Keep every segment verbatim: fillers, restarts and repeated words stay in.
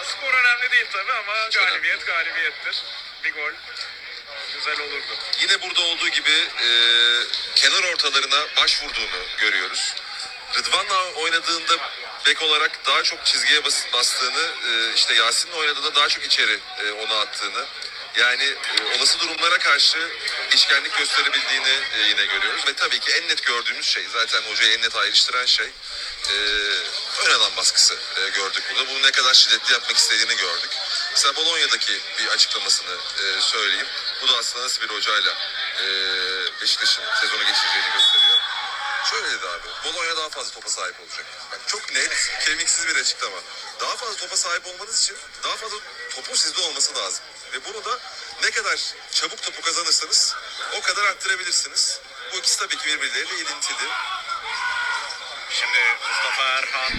Ya, skor önemli değil tabii ama galibiyet galibiyettir. Bir gol güzel olurdu. Yine burada olduğu gibi e, kenar ortalarına başvurduğunu görüyoruz. Rıdvan'la oynadığında bek olarak daha çok çizgiye bas, bastığını, e, işte Yasin'le oynadığında daha çok içeri e, onu attığını, yani e, olası durumlara karşı işkenlik gösterebildiğini e, yine görüyoruz. Ve tabii ki en net gördüğümüz şey, zaten hocayı en net ayrıştıran şey, e, ön alan baskısı e, gördük burada. Bunu ne kadar şiddetli yapmak istediğini gördük. Mesela Bolonya'daki bir açıklamasını e, söyleyeyim. Bu da aslında nasıl bir hocayla e, Beşiktaş'ın sezonu geçireceğini gösteriyor. Şöyle dedi abi, Bologna daha fazla topa sahip olacak. Bak, çok net, kemiksiz bir açıklama. Daha fazla topa sahip olmanız için daha fazla topun sizde olması lazım. Ve bunu da ne kadar çabuk topu kazanırsanız o kadar arttırabilirsiniz. Bu ikisi tabii ki birbirleriyle ilintili. Şimdi Mustafa Erhan.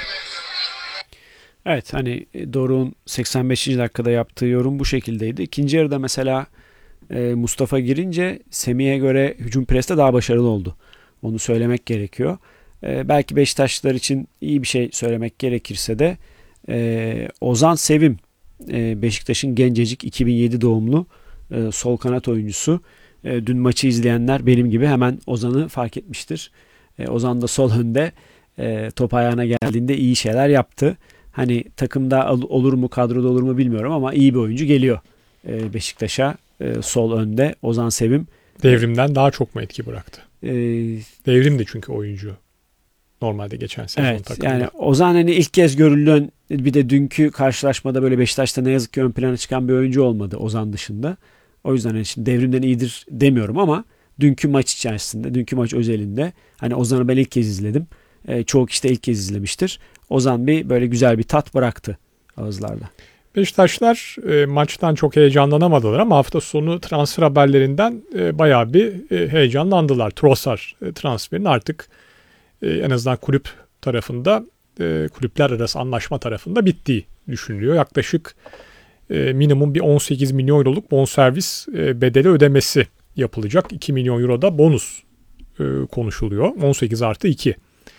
Evet, hani Doruk'un seksen beşinci dakikada yaptığı yorum bu şekildeydi. İkinci yarıda mesela e, Mustafa girince Semih'e göre hücum preste daha başarılı oldu. Onu söylemek gerekiyor. Ee, belki Beşiktaşlılar için iyi bir şey söylemek gerekirse de e, Ozan Sevim, e, Beşiktaş'ın gencecik iki bin yedi doğumlu e, sol kanat oyuncusu. E, dün maçı izleyenler benim gibi hemen Ozan'ı fark etmiştir. E, Ozan da sol önde e, top ayağına geldiğinde iyi şeyler yaptı. Hani takımda olur mu, kadroda olur mu bilmiyorum ama iyi bir oyuncu geliyor e, Beşiktaş'a e, sol önde Ozan Sevim. Devrim'den daha çok mu etki bıraktı? Ee, Devrim de çünkü oyuncu. Normalde geçen sezon evet, takımda. Yani Ozan hani ilk kez görülen, bir de dünkü karşılaşmada böyle Beşiktaş'ta ne yazık ki ön plana çıkan bir oyuncu olmadı Ozan dışında. O yüzden hani şimdi Devrim'den iyidir demiyorum ama dünkü maç içerisinde, dünkü maç özelinde hani Ozan'ı ben ilk kez izledim. Ee, çoğu kişi de ilk kez izlemiştir. Ozan bir böyle güzel bir tat bıraktı ağızlarda. Beşiktaşlar e, maçtan çok heyecanlanamadılar ama hafta sonu transfer haberlerinden e, bayağı bir e, heyecanlandılar. Trossard e, transferinin artık e, en azından kulüp tarafında, e, kulüpler arası anlaşma tarafında bittiği düşünülüyor. Yaklaşık e, minimum bir on sekiz milyon euroluk bonservis e, bedeli ödemesi yapılacak. iki milyon euro da bonus e, konuşuluyor. on sekiz artı iki.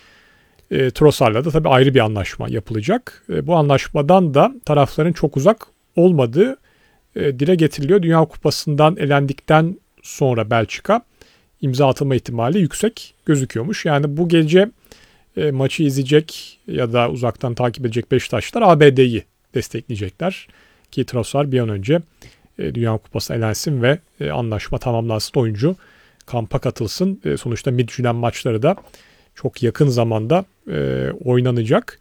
E, Trossard'la da tabii ayrı bir anlaşma yapılacak. E, bu anlaşmadan da tarafların çok uzak olmadığı e, dile getiriliyor. Dünya Kupası'ndan elendikten sonra Belçika imza atılma ihtimali yüksek gözüküyormuş. Yani bu gece e, maçı izleyecek ya da uzaktan takip edecek Beşiktaşlar A B D'yi destekleyecekler. Ki Trossard bir an önce e, Dünya Kupası elensin ve e, anlaşma tamamlansın, oyuncu kampa katılsın. E, sonuçta Midtjylland maçları da çok yakın zamanda e, oynanacak.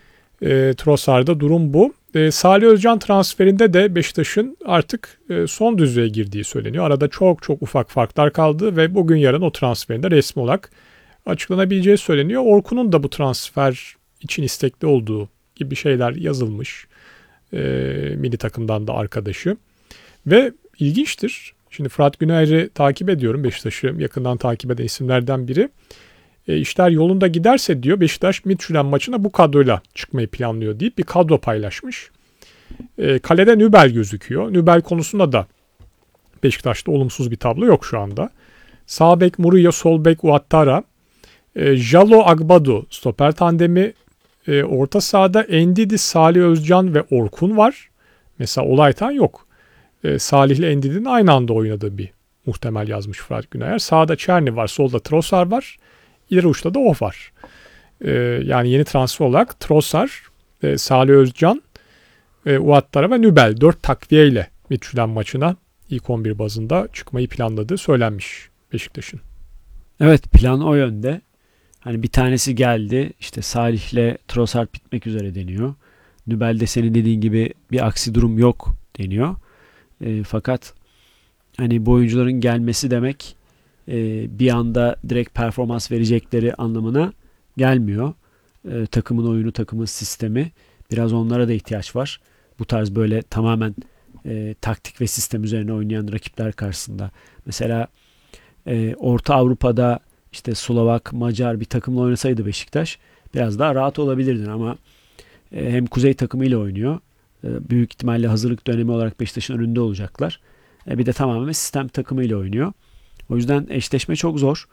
E, Trossard'da durum bu. E, Salih Özcan transferinde de Beşiktaş'ın artık e, son düzlüğe girdiği söyleniyor. Arada çok çok ufak farklar kaldı ve bugün yarın o transferin de resmi olarak açıklanabileceği söyleniyor. Orkun'un da bu transfer için istekli olduğu gibi şeyler yazılmış. E, milli takımdan da arkadaşı. Ve ilginçtir. Şimdi Fırat Güner'i takip ediyorum. Beşiktaş'ı yakından takip eden isimlerden biri. E, işler yolunda giderse diyor Beşiktaş Midtjylland maçına bu kadroyla çıkmayı planlıyor deyip bir kadro paylaşmış. E, kalede Nübel gözüküyor. Nübel konusunda da Beşiktaş'ta olumsuz bir tablo yok şu anda. Sağ bek Murillo, sol bek Ouattara, e, Jalo Agbado stoper tandemi, e, orta sahada Endidi, Salih Özcan ve Orkun var. Mesela Olaytan yok. E, Salih ile Endidi'nin aynı anda oynadığı bir muhtemel yazmış Fırat Güner. Sağda Çerni var, solda Trossard var. İleri uçta da o var. Ee, yani yeni transfer olarak Trossard, e, Salih Özcan, e, Ouattara ve Nübel dört takviye ile Midtjylland maçına ilk on bir bazında çıkmayı planladığı söylenmiş Beşiktaş'ın. Evet, plan o yönde. Hani bir tanesi geldi. İşte Salih'le Trossard bitmek üzere deniyor. Nübel'de senin dediğin gibi bir aksi durum yok deniyor. E, fakat hani bu oyuncuların gelmesi demek bir anda direkt performans verecekleri anlamına gelmiyor. Ee, takımın oyunu, takımın sistemi, biraz onlara da ihtiyaç var. Bu tarz böyle tamamen e, taktik ve sistem üzerine oynayan rakipler karşısında. Mesela e, Orta Avrupa'da işte Slovak, Macar bir takımla oynasaydı Beşiktaş biraz daha rahat olabilirdin ama e, hem Kuzey takımıyla oynuyor. E, büyük ihtimalle hazırlık dönemi olarak Beşiktaş'ın önünde olacaklar. E, bir de tamamen sistem takımıyla oynuyor. O yüzden eşleşme çok zor.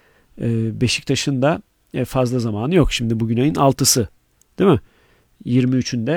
Ee, Beşiktaş'ın da fazla zamanı yok. Şimdi bugün ayın altısı, değil mi? yirmi üçünde